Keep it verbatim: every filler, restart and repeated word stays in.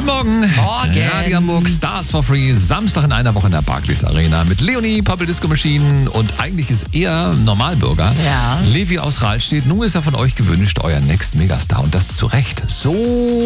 Guten Morgen. Morgen. Radio Hamburg, Stars for Free. Samstag in einer Woche in der Barclays Arena mit Leonie, Purple Disco Machine und eigentlich ist er Normalbürger. Ja. Levi aus Rahlstedt. Nun ist er von euch gewünscht, euer Next Megastar und das zu Recht. So